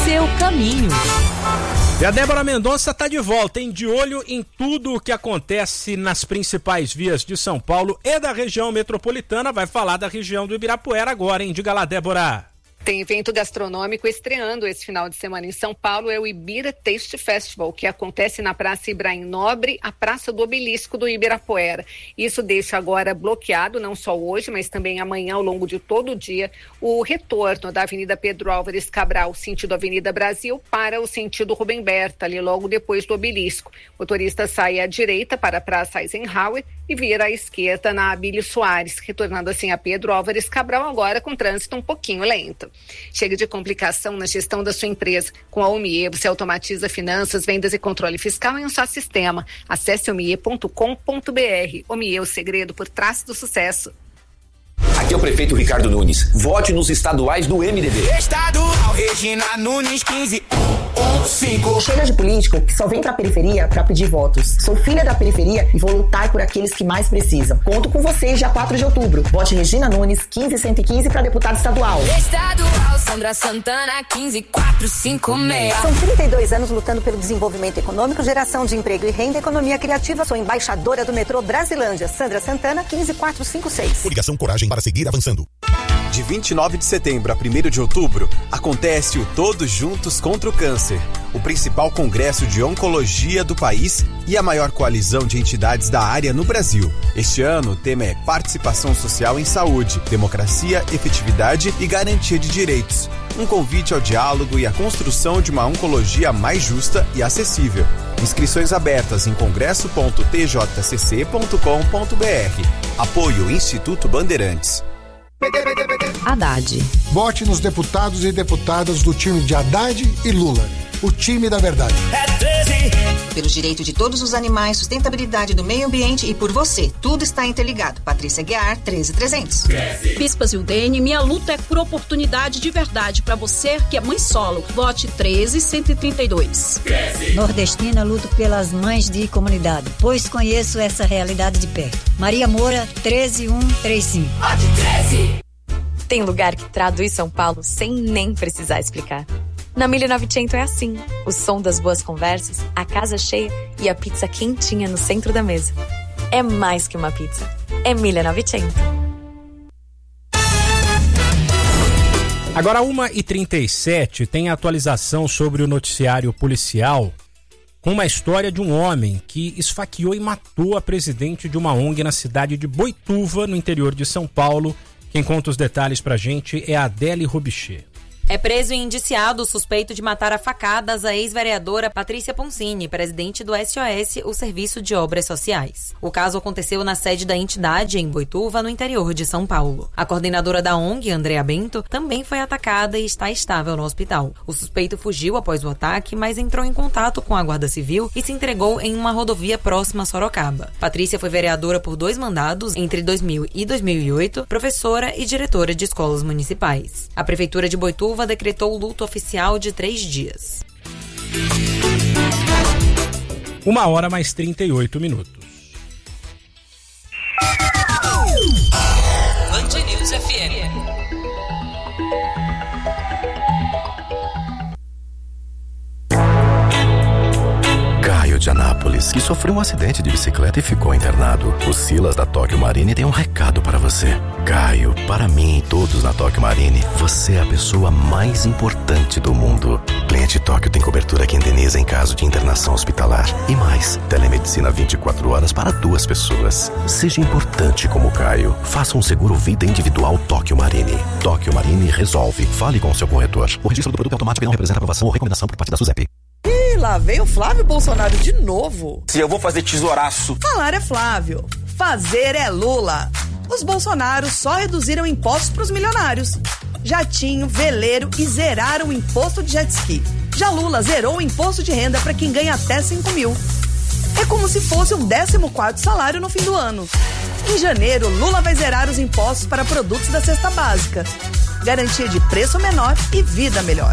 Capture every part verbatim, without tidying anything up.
seu caminho. E a Débora Mendonça está de volta, hein? De olho em tudo o que acontece nas principais vias de São Paulo e da região metropolitana. Vai falar da região do Ibirapuera agora, hein? Diga lá, Débora. Tem evento gastronômico estreando esse final de semana em São Paulo, é o Ibira Taste Festival, que acontece na Praça Ibrahim Nobre, a Praça do Obelisco do Ibirapuera. Isso deixa agora bloqueado, não só hoje, mas também amanhã, ao longo de todo o dia, o retorno da Avenida Pedro Álvares Cabral, sentido Avenida Brasil, para o sentido Rubem Berta, ali logo depois do Obelisco. O motorista sai à direita para a Praça Eisenhower e vira à esquerda na Abílio Soares, retornando assim a Pedro Álvares Cabral, agora com trânsito um pouquinho lento. Chega de complicação na gestão da sua empresa. Com a Omie, você automatiza finanças, vendas e controle fiscal em um só sistema. Acesse omie ponto com ponto br. Omie, o segredo por trás do sucesso. Aqui é o prefeito Ricardo Nunes. Vote nos estaduais do M D B. Estadual Regina Nunes quinze cinco. Chega de político que só vem pra periferia pra pedir votos. Sou filha da periferia e vou lutar por aqueles que mais precisam. Conto com vocês dia quatro de outubro. Vote Regina Nunes quinze cento e quinze pra deputado estadual. Estadual Sandra Santana quinze quatrocentos e cinquenta e seis. São trinta e dois anos lutando pelo desenvolvimento econômico, geração de emprego e renda, economia criativa. Sou embaixadora do metrô Brasilândia. Sandra Santana quinze quatrocentos e cinquenta e seis. Coligação Coragem para seguir avançando. De vinte e nove de setembro a primeiro de outubro, acontece o Todos Juntos contra o Câncer, o principal congresso de oncologia do país e a maior coalizão de entidades da área no Brasil. Este ano, o tema é Participação Social em Saúde, Democracia, Efetividade e Garantia de Direitos. Um convite ao diálogo e à construção de uma oncologia mais justa e acessível. Inscrições abertas em congresso ponto t j c c ponto com ponto b r. Apoio Instituto Bandeirantes. Haddad. Vote nos deputados e deputadas do time de Haddad e Lula. O time da verdade. É treze. Pelo direito de todos os animais, sustentabilidade do meio ambiente e por você. Tudo está interligado. Patrícia Guiar, treze mil trezentos. Bispas e U D N, minha luta é por oportunidade de verdade para você que é mãe solo. Vote treze cento e trinta e dois. Nordestina, luto pelas mães de comunidade, pois conheço essa realidade de perto. Maria Moura, treze mil cento e trinta e cinco. Vote treze. Tem lugar que traduz São Paulo sem nem precisar explicar. Na mille e novecentos é assim. O som das boas conversas, a casa cheia e a pizza quentinha no centro da mesa. É mais que uma pizza. É mille e novecentos. Agora, uma e trinta e sete, tem a atualização sobre o noticiário policial com uma história de um homem que esfaqueou e matou a presidente de uma O N G na cidade de Boituva, no interior de São Paulo. Quem conta os detalhes pra gente é a Adele Robichê. É preso e indiciado o suspeito de matar a facadas a ex-vereadora Patrícia Poncini, presidente do S O S, o Serviço de Obras Sociais. O caso aconteceu na sede da entidade, em Boituva, no interior de São Paulo. A coordenadora da O N G, Andrea Bento, também foi atacada e está estável no hospital. O suspeito fugiu após o ataque, mas entrou em contato com a Guarda Civil e se entregou em uma rodovia próxima a Sorocaba. Patrícia foi vereadora por dois mandados, entre dois mil e dois mil e oito, professora e diretora de escolas municipais. A Prefeitura de Boituva decretou o luto oficial de três dias. Uma hora mais trinta e oito minutos. Band News F M. Caio de Anápolis, que sofreu um acidente de bicicleta e ficou internado. O Silas da Tóquio Marine tem um recado para você. Caio, para mim e todos na Tóquio Marine, você é a pessoa mais importante do mundo. Cliente Tóquio tem cobertura que indeniza em caso de internação hospitalar. E mais, telemedicina vinte e quatro horas para duas pessoas. Seja importante como Caio. Faça um seguro vida individual Tóquio Marine. Tóquio Marine resolve. Fale com o seu corretor. O registro do produto é automático e não representa aprovação ou recomendação por parte da SUSEP. Ih, lá veio o Flávio Bolsonaro de novo. Se eu vou fazer tesouraço. Falar é Flávio, fazer é Lula. Os Bolsonaros só reduziram impostos para os milionários. Jatinho, veleiro e zeraram o imposto de jet ski. Já Lula zerou o imposto de renda para quem ganha até cinco mil. É como se fosse um décimo quarto salário no fim do ano. Em janeiro, Lula vai zerar os impostos para produtos da cesta básica. Garantia de preço menor e vida melhor.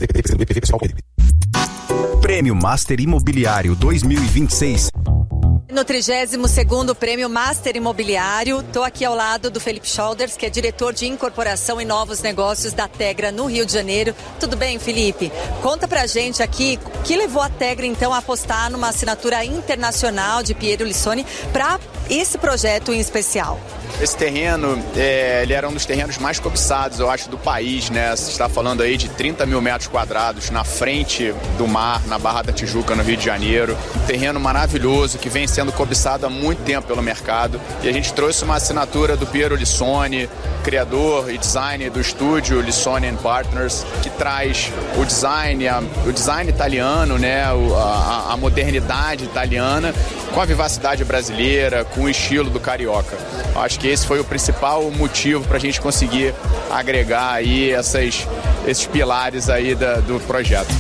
Prêmio Master Imobiliário dois mil e vinte e seis. No trigésimo segundo Prêmio Master Imobiliário, estou aqui ao lado do Felipe Schauders, que é diretor de incorporação e novos negócios da Tegra no Rio de Janeiro. Tudo bem, Felipe? Conta pra gente aqui o que levou a Tegra então a apostar numa assinatura internacional de Piero Lissoni para esse projeto em especial. Esse terreno, é, ele era um dos terrenos mais cobiçados, eu acho, do país, né? Você está falando aí de trinta mil metros quadrados na frente do mar, na Barra da Tijuca, no Rio de Janeiro. Um terreno maravilhoso que vem sendo cobiçado há muito tempo pelo mercado. E a gente trouxe uma assinatura do Piero Lissoni, criador e designer do estúdio Lissoni and Partners, que traz o design, a, o design italiano, né? O, a, a modernidade italiana com a vivacidade brasileira, com o estilo do carioca. Acho que esse foi o principal motivo para a gente conseguir agregar aí essas, esses pilares aí da, do projeto.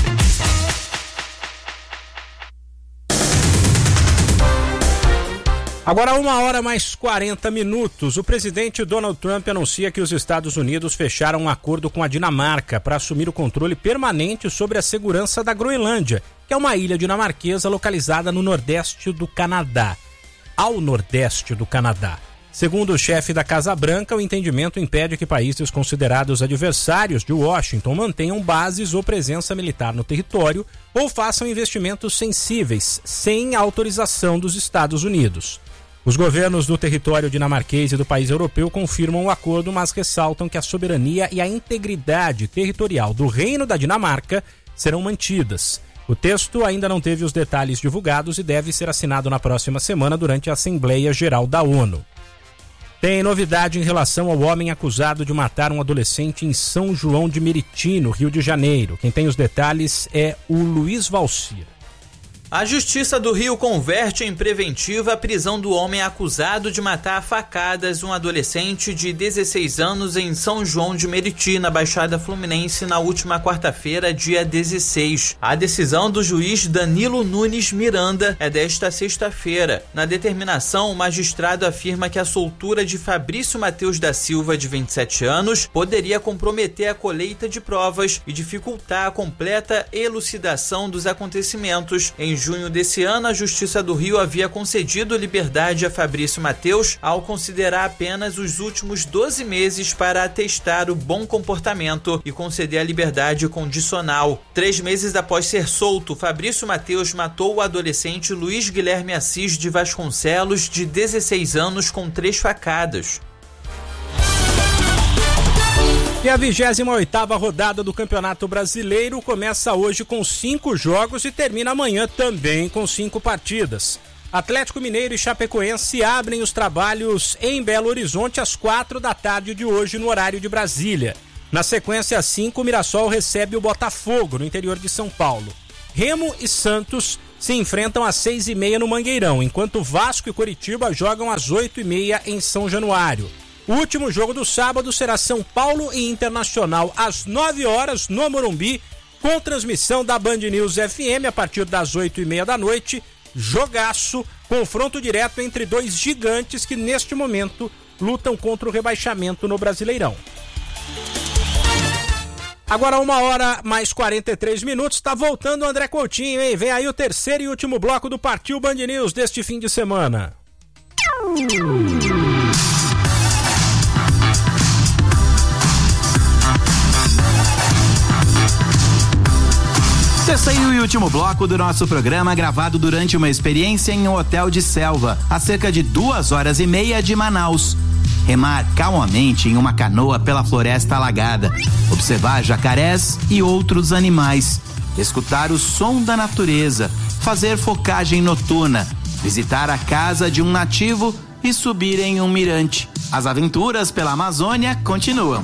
Agora, uma hora mais quarenta minutos, o presidente Donald Trump anuncia que os Estados Unidos fecharam um acordo com a Dinamarca para assumir o controle permanente sobre a segurança da Groenlândia, que é uma ilha dinamarquesa localizada no nordeste do Canadá. Ao nordeste do Canadá. Segundo o chefe da Casa Branca, o entendimento impede que países considerados adversários de Washington mantenham bases ou presença militar no território ou façam investimentos sensíveis, sem autorização dos Estados Unidos. Os governos do território dinamarquês e do país europeu confirmam o acordo, mas ressaltam que a soberania e a integridade territorial do Reino da Dinamarca serão mantidas. O texto ainda não teve os detalhes divulgados e deve ser assinado na próxima semana durante a Assembleia Geral da ONU. Tem novidade em relação ao homem acusado de matar um adolescente em São João de Meriti, no Rio de Janeiro. Quem tem os detalhes é o Luiz Valcir. A Justiça do Rio converte em preventiva a prisão do homem acusado de matar a facadas um adolescente de dezesseis anos em São João de Meriti, na Baixada Fluminense, na última quarta-feira, dia dezesseis. A decisão do juiz Danilo Nunes Miranda é desta sexta-feira. Na determinação, o magistrado afirma que a soltura de Fabrício Mateus da Silva, de vinte e sete anos, poderia comprometer a colheita de provas e dificultar a completa elucidação dos acontecimentos. Em Em junho desse ano, a Justiça do Rio havia concedido liberdade a Fabrício Mateus ao considerar apenas os últimos doze meses para atestar o bom comportamento e conceder a liberdade condicional. Três meses após ser solto, Fabrício Mateus matou o adolescente Luiz Guilherme Assis de Vasconcelos, de dezesseis anos, com três facadas. E a vigésima oitava rodada do Campeonato Brasileiro começa hoje com cinco jogos e termina amanhã também com cinco partidas. Atlético Mineiro e Chapecoense abrem os trabalhos em Belo Horizonte às quatro da tarde de hoje, no horário de Brasília. Na sequência, às cinco, o Mirassol recebe o Botafogo, no interior de São Paulo. Remo e Santos se enfrentam às seis e meia no Mangueirão, enquanto Vasco e Coritiba jogam às oito e meia em São Januário. O último jogo do sábado será São Paulo e Internacional às nove horas no Morumbi, com transmissão da Band News F M a partir das oito e meia da noite. Jogaço, confronto direto entre dois gigantes que neste momento lutam contra o rebaixamento no Brasileirão. Agora uma hora mais quarenta e três minutos, tá voltando o André Coutinho, hein? Vem aí o terceiro e último bloco do Partiu Band News deste fim de semana. Terceiro e último bloco do nosso programa, gravado durante uma experiência em um hotel de selva, a cerca de duas horas e meia de Manaus. Remar calmamente em uma canoa pela floresta alagada, observar jacarés e outros animais, escutar o som da natureza, fazer focagem noturna, visitar a casa de um nativo e subir em um mirante. As aventuras pela Amazônia continuam.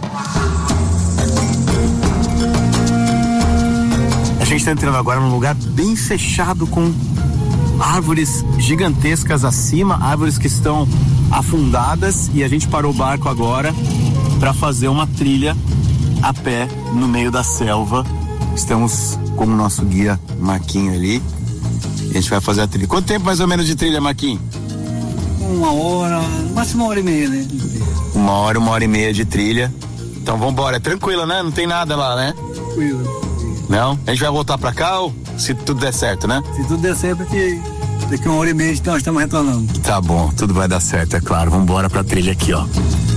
A gente está entrando agora num lugar bem fechado, com árvores gigantescas acima, árvores que estão afundadas, e a gente parou o barco agora para fazer uma trilha a pé no meio da selva. Estamos com o nosso guia Marquinho ali e a gente vai fazer a trilha. Quanto tempo mais ou menos de trilha, Marquinho? Uma hora, máximo uma hora e meia, né? Uma hora, uma hora e meia de trilha. Então vamos embora, é tranquilo, né? Não tem nada lá, né? Tranquilo. Não? A gente vai voltar pra cá ou se tudo der certo, né? Se tudo der certo, porque Daqui uma hora e meia então nós estamos retornando. Tá bom, tudo vai dar certo, é claro. Vamos embora pra trilha aqui, ó.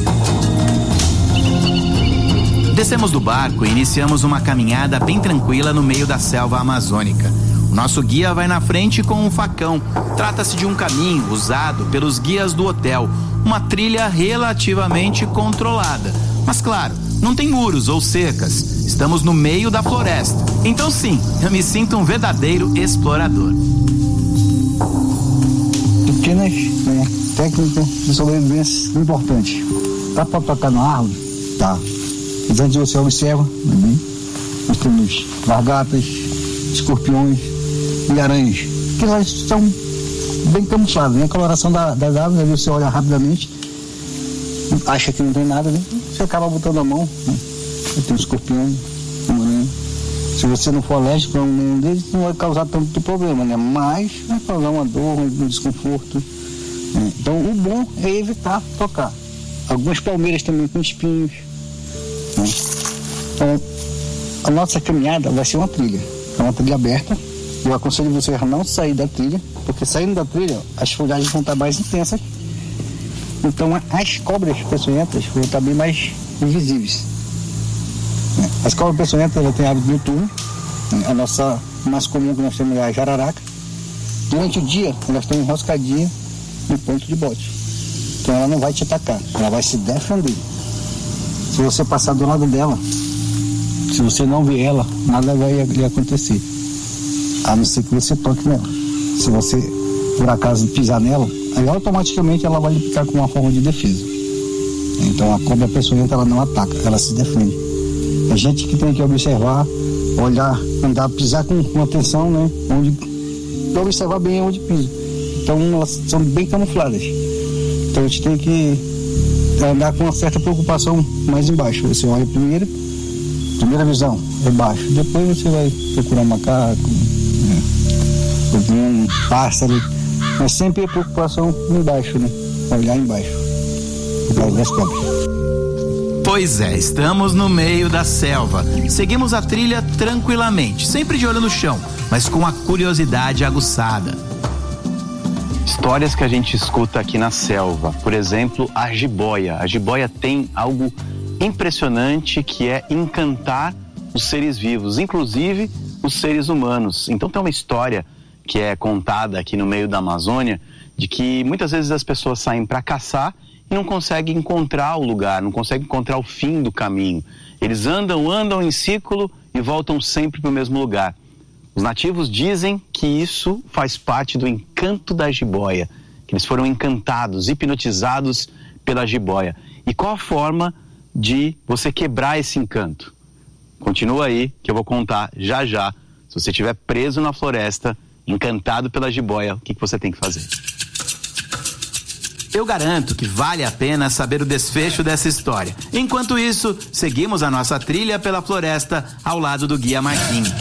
Descemos do barco e iniciamos uma caminhada bem tranquila no meio da selva amazônica. O nosso guia vai na frente com um facão. Trata-se de um caminho usado pelos guias do hotel. Uma trilha relativamente controlada. Mas claro, não tem muros ou cercas. Estamos no meio da floresta. Então sim, eu me sinto um verdadeiro explorador. Pequenas, né, técnicas de sobrevivência importantes. Tá pra tocar na árvore? Tá. Mas antes você observa, né, nós temos lagartas, escorpiões e aranhas, que elas são bem camufladas, né? A coloração da, das árvores, aí você olha rapidamente, acha que não tem nada, né? Você acaba botando a mão, né? Tem um escorpião, uma aranha. Se você não for alérgico a nenhum deles, não vai causar tanto problema, né? Mas vai causar uma dor, um desconforto. Né? Então o bom é evitar tocar. Algumas palmeiras também com espinhos. Né? Então a nossa caminhada vai ser uma trilha. É uma trilha aberta. Eu aconselho você a não sair da trilha, porque saindo da trilha, as folhagens vão estar mais intensas. Então as cobras peçonhentas vão estar bem mais invisíveis. As cobras peçonhentas, ela tem hábito noturno. A nossa mais comum que nós temos é a jararaca. Durante o dia, elas estão enroscadinhas no ponto de bote. Então ela não vai te atacar, ela vai se defender. Se você passar do lado dela, se você não ver ela, nada vai lhe acontecer. A não ser que você toque nela. Se você, por acaso, pisar nela, aí automaticamente ela vai lhe picar com uma forma de defesa. Então a cobra peçonhenta, ela não ataca, ela se defende. A gente que tem que observar, olhar, andar, pisar com, com atenção, né? Onde, observar bem onde pisa. Então elas são bem camufladas. Então a gente tem que andar com uma certa preocupação mais embaixo. Você olha primeiro, primeira visão é baixo. Depois você vai procurar um macaco, né? Um pássaro. Mas sempre a preocupação embaixo, né? Olhar embaixo. Por causa das cobras. Pois é, estamos no meio da selva. Seguimos a trilha tranquilamente, sempre de olho no chão, mas com a curiosidade aguçada. Histórias que a gente escuta aqui na selva, por exemplo, a jiboia. A jiboia tem algo impressionante que é encantar os seres vivos, inclusive os seres humanos. Então tem uma história que é contada aqui no meio da Amazônia, de que muitas vezes as pessoas saem para caçar e não conseguem encontrar o lugar, não conseguem encontrar o fim do caminho. Eles andam, andam em círculo e voltam sempre para o mesmo lugar. Os nativos dizem que isso faz parte do encanto da jiboia, que eles foram encantados, hipnotizados pela jiboia. E qual a forma de você quebrar esse encanto? Continua aí que eu vou contar já já. Se você estiver preso na floresta, encantado pela jiboia, o que, que você tem que fazer? Eu garanto que vale a pena saber o desfecho dessa história. Enquanto isso, seguimos a nossa trilha pela floresta ao lado do guia Marquinhos.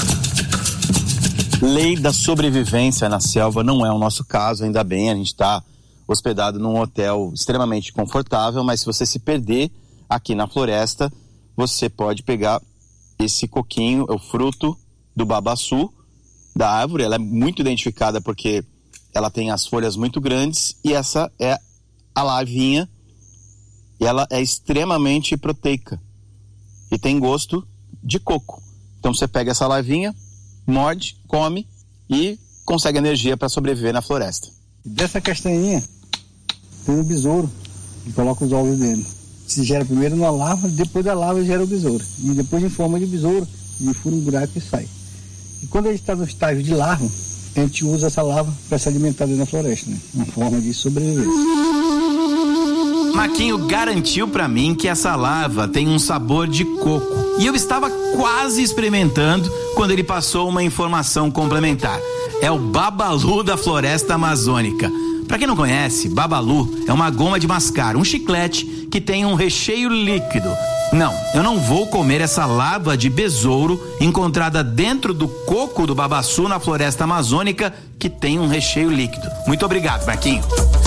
Lei da sobrevivência na selva não é o nosso caso, ainda bem, a gente está hospedado num hotel extremamente confortável, mas se você se perder aqui na floresta, você pode pegar esse coquinho, é o fruto do babaçu da árvore. Ela é muito identificada porque ela tem as folhas muito grandes e essa é a lavinha e ela é extremamente proteica e tem gosto de coco. Então você pega essa lavinha, morde, come e consegue energia para sobreviver na floresta. Dessa castanhinha tem um besouro que coloca os ovos dentro. Se gera primeiro na larva, depois da larva gera o besouro. E depois em forma de besouro, ele fura um buraco e sai. E quando ele está no estágio de larva, a gente usa essa larva para se alimentar dentro da floresta, né? Uma forma de sobrevivência. Marquinho garantiu para mim que essa larva tem um sabor de coco. E eu estava quase experimentando quando ele passou uma informação complementar. É o babalu da floresta amazônica. Para quem não conhece, babalu é uma goma de mascar, um chiclete que tem um recheio líquido. Não, eu não vou comer essa larva de besouro encontrada dentro do coco do babaçu na floresta amazônica que tem um recheio líquido. Muito obrigado, Marquinho.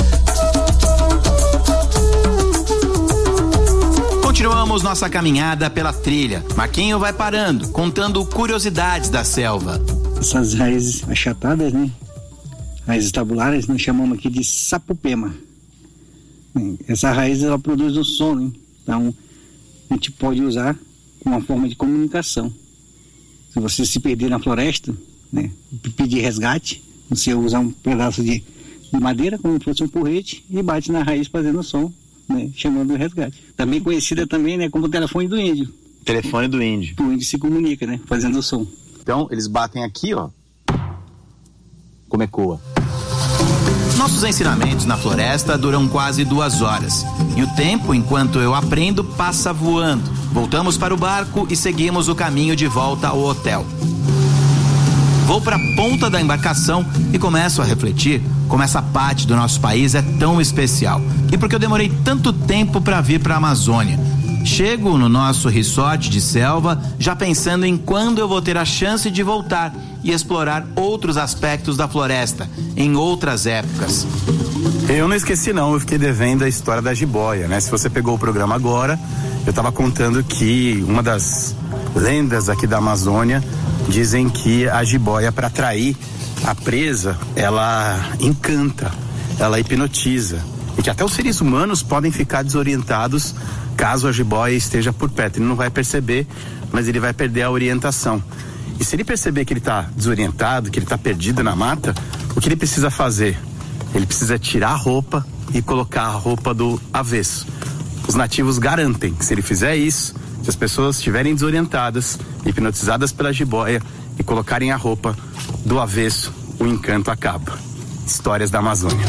Continuamos nossa caminhada pela trilha. Marquinho vai parando, contando curiosidades da selva. Essas raízes achatadas, né? raízes tabulares, nós chamamos aqui de sapopema. Essa raiz, ela produz um som, né? Então a gente pode usar como uma forma de comunicação. Se você se perder na floresta, né, pedir resgate, você usa um pedaço de, de madeira como se fosse um porrete e bate na raiz fazendo som, né, chamando o resgate. Também conhecida também, né, como o telefone do índio. Telefone do índio. O índio se comunica, né, fazendo som. Então eles batem aqui, ó, como ecoa. Nossos ensinamentos na floresta duram quase duas horas. E o tempo, enquanto eu aprendo, passa voando. Voltamos para o barco e seguimos o caminho de volta ao hotel. Vou para a ponta da embarcação e começo a refletir como essa parte do nosso país é tão especial. E por que eu demorei tanto tempo para vir para a Amazônia. Chego no nosso resort de selva já pensando em quando eu vou ter a chance de voltar e explorar outros aspectos da floresta em outras épocas. Eu não esqueci não, eu fiquei devendo a história da jiboia, né? Se você pegou o programa agora, eu estava contando que uma das lendas aqui da Amazônia dizem que a jiboia, para atrair a presa, ela encanta, ela hipnotiza e que até os seres humanos podem ficar desorientados caso a jiboia esteja por perto. Ele não vai perceber, mas ele vai perder a orientação. E se ele perceber que ele está desorientado, que ele está perdido na mata, o que ele precisa fazer? Ele precisa tirar a roupa e colocar a roupa do avesso. Os nativos garantem que se ele fizer isso, se as pessoas estiverem desorientadas, hipnotizadas pela jiboia e colocarem a roupa do avesso, o encanto acaba. Histórias da Amazônia.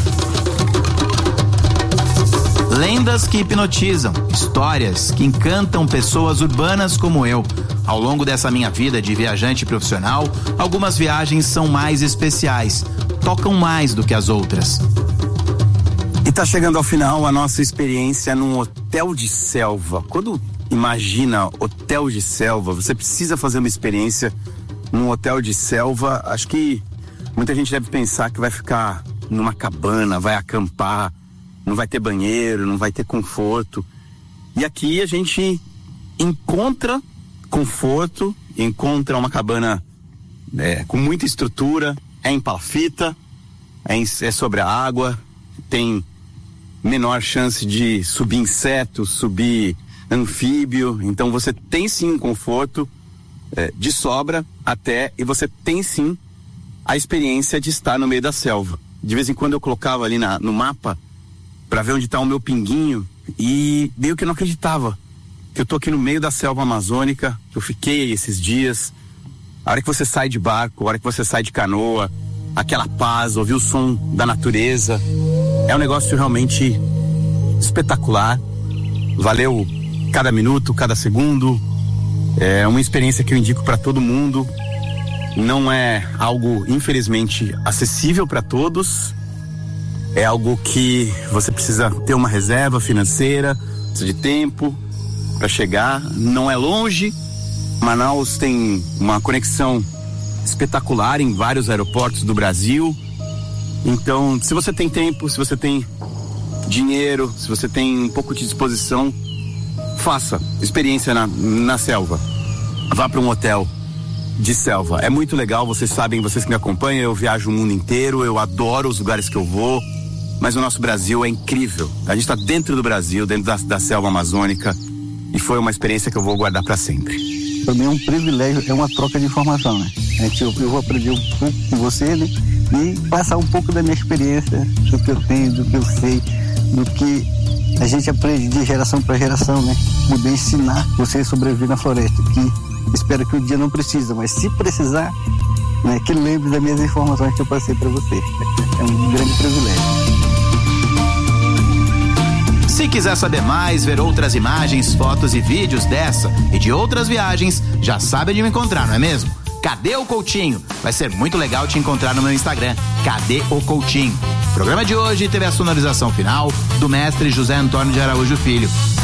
Lendas que hipnotizam, histórias que encantam pessoas urbanas como eu. Ao longo dessa minha vida de viajante profissional, algumas viagens são mais especiais, tocam mais do que as outras. E tá chegando ao final a nossa experiência num hotel de selva. Quando imagina hotel de selva, você precisa fazer uma experiência num hotel de selva. Acho que muita gente deve pensar que vai ficar numa cabana, vai acampar, não vai ter banheiro, não vai ter conforto. E aqui a gente encontra conforto, encontra uma cabana é, com muita estrutura, é em palafita, é, em, é sobre a água, tem menor chance de subir inseto, subir anfíbio, então você tem sim um conforto é, de sobra até, e você tem sim a experiência de estar no meio da selva. De vez em quando eu colocava ali na, no mapa para ver onde está o meu pinguinho e meio que eu não acreditava que eu tô aqui no meio da selva amazônica, que eu fiquei esses dias. A hora que você sai de barco, a hora que você sai de canoa, aquela paz, ouvir o som da natureza, é um negócio realmente espetacular. Valeu cada minuto, cada segundo. É uma experiência que eu indico para todo mundo. Não é algo, infelizmente, acessível para todos. É algo que você precisa ter uma reserva financeira, precisa de tempo para chegar. Não é longe. Manaus tem uma conexão espetacular em vários aeroportos do Brasil. Então, se você tem tempo, se você tem dinheiro, se você tem um pouco de disposição, faça experiência na, na selva. Vá para um hotel de selva. É muito legal, vocês sabem, vocês que me acompanham, eu viajo o mundo inteiro, eu adoro os lugares que eu vou, mas o nosso Brasil é incrível. A gente está dentro do Brasil, dentro da, da selva amazônica, e foi uma experiência que eu vou guardar para sempre. Também é um privilégio, é uma troca de informação, né? A gente, eu, eu vou aprender um pouco com você, né? E passar um pouco da minha experiência, do que eu tenho, do que eu sei, do que a gente aprende de geração para geração, né? Poder ensinar você a sobreviver na floresta, que espero que o dia não precisa, mas se precisar, né, que lembre das minhas informações que eu passei para você. É um grande privilégio. Se quiser saber mais, ver outras imagens, fotos e vídeos dessa e de outras viagens, já sabe onde me encontrar, não é mesmo? Cadê o Coutinho? Vai ser muito legal te encontrar no meu Instagram, Cadê o Coutinho? O programa de hoje teve a sonorização final do mestre José Antônio de Araújo Filho.